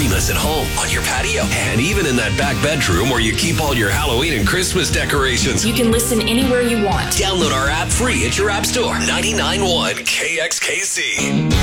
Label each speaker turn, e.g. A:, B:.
A: Stream us at home, on your patio, and even in that back bedroom where you keep all your Halloween and Christmas decorations.
B: You can listen anywhere you want.
A: Download our app free at your app store. 99.1 KXKC.